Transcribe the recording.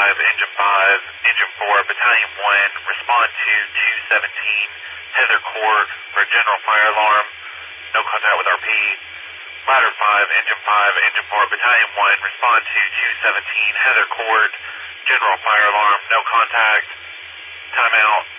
Engine 4, Battalion 1, respond to 217 Heather Court for a general fire alarm. No contact with RP. Ladder 5, Engine 4, Battalion 1, respond to 217 Heather Court, general fire alarm. No contact. Timeout.